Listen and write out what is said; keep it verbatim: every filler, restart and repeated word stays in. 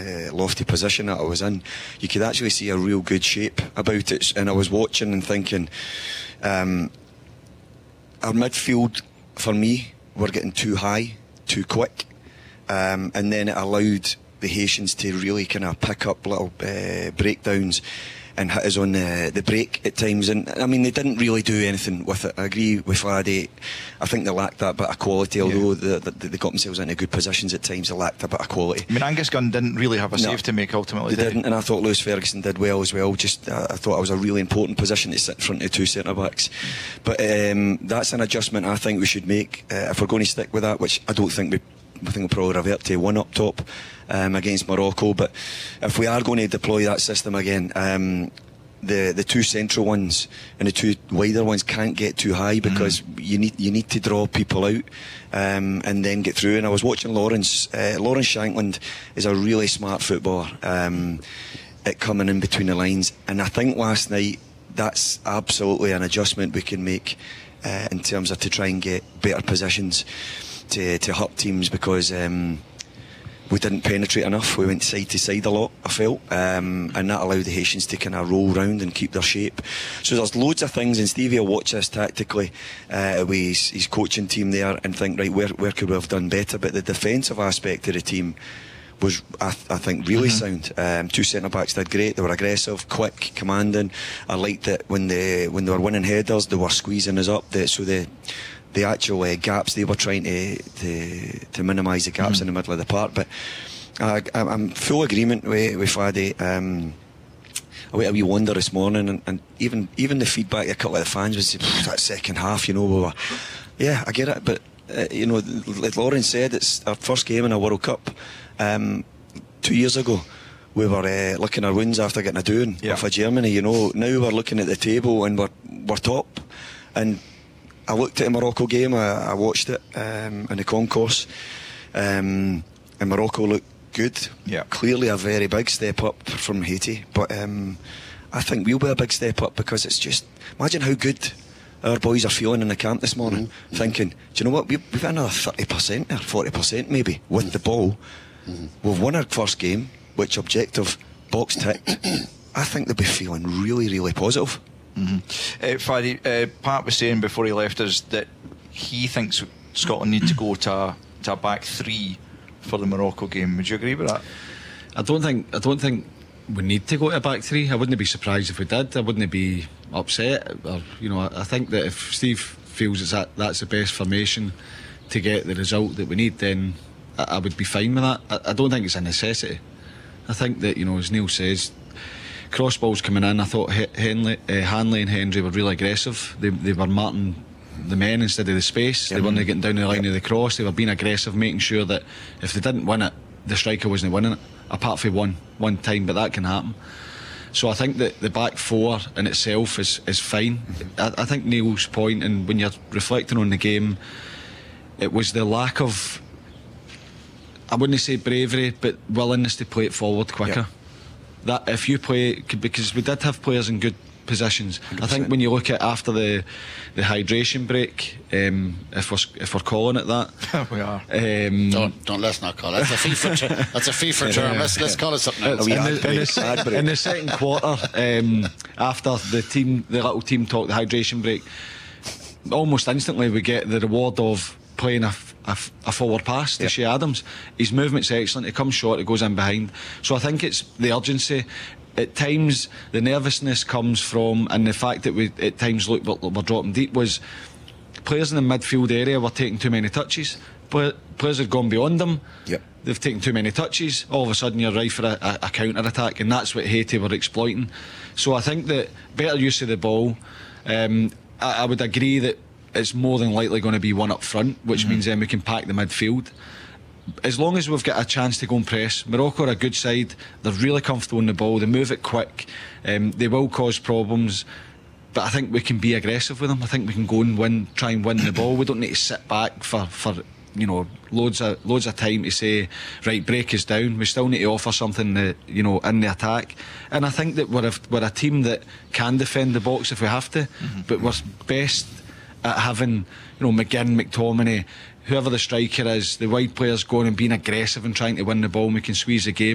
uh, lofty position that I was in, you could actually see a real good shape about it. And I was watching and thinking, um, our midfield, for me, were getting too high, too quick, um, and then it allowed the Haitians to really kind of pick up little uh, breakdowns and hit us on the, the break at times. And I mean, they didn't really do anything with it. I agree with Fladdy. I think they lacked that bit of quality, although yeah. they, they, they got themselves into good positions at times. They lacked a bit of quality. I mean, Angus Gunn didn't really have a no, save to make ultimately. They did didn't, he? and I thought Lewis Ferguson did well as well. Just uh, I thought it was a really important position to sit in front of two centre backs. But um, that's an adjustment I think we should make uh, if we're going to stick with that, which I don't think we. I think we'll probably revert to one up top um, against Morocco. But if we are going to deploy that system again, um, the the two central ones and the two wider ones can't get too high, because mm. you need you need to draw people out um, and then get through. And I was watching Lawrence. Uh, Lawrence Shankland is a really smart footballer um, at coming in between the lines, and I think last night that's absolutely an adjustment we can make uh, in terms of to try and get better positions to to hurt teams, because um, we didn't penetrate enough. We went side to side a lot, I felt, um, and that allowed the Haitians to kind of roll round and keep their shape. So there's loads of things, and Stevie will watch this tactically uh, with his, his coaching team there and think, right, where where could we have done better? But the defensive aspect of the team was, I, th- I think, really mm-hmm. sound. Um, two centre backs did great. They were aggressive, quick, commanding. I liked that when they when they were winning headers, they were squeezing us up. The, so the the actual uh, gaps, they were trying to to, to minimise the gaps mm. in the middle of the park. But uh, I'm full agreement with, with Faddy. Um, I went a wee wander this morning, and, and even even the feedback a couple of the fans was that second half, you know, we were, yeah, I get it, but uh, you know, like Lauren said, it's our first game in a World Cup. Um, two years ago, we were uh, licking our wounds after getting a doing yeah. off of Germany. You know, now we're looking at the table and we're we're top. And I looked at the Morocco game, I, I watched it um, in the concourse, um, and Morocco looked good. Yeah. Clearly a very big step up from Haiti, but um, I think we'll be a big step up, because it's just, imagine how good our boys are feeling in the camp this morning, mm-hmm. thinking, do you know what, we've, we've got another thirty percent or forty percent maybe with mm-hmm. the ball. Mm-hmm. We've won our first game, which objective, box ticked. I think they'll be feeling really, really positive. Mm-hmm. Uh, Faddy, uh, Pat was saying before he left us that he thinks Scotland need to go to a, to a back three for the Morocco game. Would you agree with that? I don't think I don't think we need to go to a back three. I wouldn't be surprised if we did. I wouldn't be upset. Or, you know, I, I think that if Steve feels it's that that's the best formation to get the result that we need, then I, I would be fine with that. I, I don't think it's a necessity. I think that, you know, as Neil says, cross balls coming in, I thought Henley, uh, Hanley and Hendry were really aggressive. They, they were marking the men instead of the space. Yep. They weren't getting down the line yep. of the cross. They were being aggressive, making sure that if they didn't win it, the striker wasn't winning it, apart from one one time, but that can happen. So I think that the back four in itself is, is fine. I, I think Neil's point, and when you're reflecting on the game, it was the lack of, I wouldn't say bravery, but willingness to play it forward quicker. Yep. That if you play, because we did have players in good positions. one hundred percent. I think when you look at after the the hydration break, um, if we're if we're calling it that, we are. Um, don't don't let's not call it. That's a FIFA ter- that's a FIFA term. Let's let's call it something else. In the, in, the, in the second quarter, um, after the team, the little team talk, the hydration break, almost instantly we get the reward of playing a, a, a forward pass to yep. Shea Adams. His movement's excellent. He comes short, it goes in behind. So I think it's the urgency. At times the nervousness comes from, and the fact that we at times look we're, we're dropping deep, was players in the midfield area were taking too many touches. Play, players had gone beyond them. Yep. They've taken too many touches. All of a sudden you're right for a, a, a counter attack, and that's what Haiti were exploiting. So I think that better use of the ball. um, I, I would agree that it's more than likely going to be one up front, which mm-hmm. means then we can pack the midfield. As long as we've got a chance to go and press. Morocco are a good side. They're really comfortable in the ball. They move it quick. Um, they will cause problems, but I think we can be aggressive with them. I think we can go and win, try and win the ball. We don't need to sit back for, for you know, loads of loads of time to say, right, break us down. We still need to offer something that, you know, in the attack. And I think that we're a, we're a team that can defend the box if we have to, mm-hmm. but we're best at having, you know, McGinn, McTominay, whoever the striker is, the wide players going and being aggressive and trying to win the ball, and we can squeeze the game.